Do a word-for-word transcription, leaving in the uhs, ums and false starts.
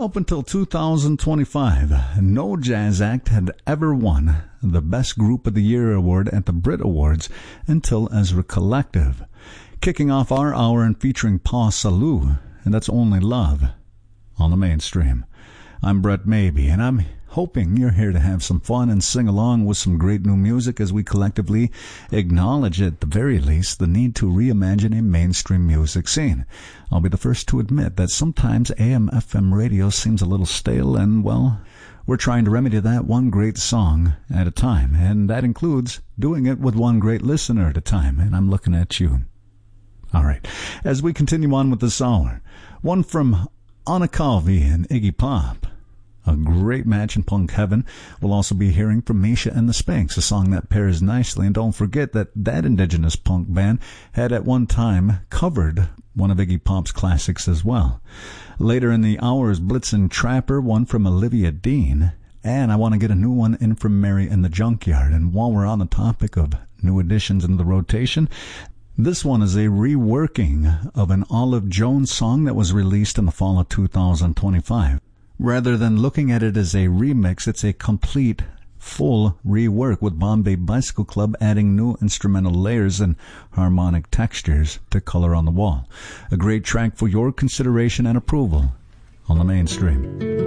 Up until two thousand twenty-five, no jazz act had ever won the Best Group of the Year award at the Brit Awards until Ezra Collective. Kicking off our hour and featuring Paul Salou, and that's Only Love on the Mainstream. I'm Brett Maybe, and I'm hoping you're here to have some fun and sing along with some great new music as we collectively acknowledge, at the very least, the need to reimagine a mainstream music scene. I'll be the first to admit that sometimes A M F M radio seems a little stale, and, well, we're trying to remedy that one great song at a time, and that includes doing it with one great listener at a time, and I'm looking at you. All right, as we continue on with this hour, one from Anna Calvi and Iggy Pop. A great match in punk heaven. We'll also be hearing from Misha and the Spanks, a song that pairs nicely. And don't forget that that indigenous punk band had at one time covered one of Iggy Pop's classics as well. Later in the hour is Blitzin' Trapper, one from Olivia Dean. And I want to get a new one in from Mary in the Junkyard. And while we're on the topic of new additions into the rotation, this one is a reworking of an Olive Jones song that was released in the fall of two thousand twenty-five. Rather than looking at it as a remix, it's a complete, full rework, with Bombay Bicycle Club adding new instrumental layers and harmonic textures to Color on the Wall. A great track for your consideration and approval on the Mainstream.